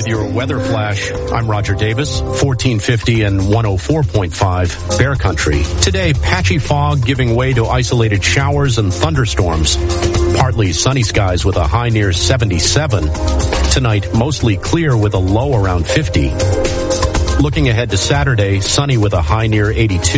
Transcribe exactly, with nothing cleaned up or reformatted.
your weather flash. I'm Roger Davis, fourteen fifty and one oh four point five Bear Country. Today, patchy fog giving way to isolated showers and thunderstorms. Partly sunny skies with a high near seventy-seven. Tonight, mostly clear with a low around fifty. Looking ahead to Saturday, sunny with a high near eighty-two.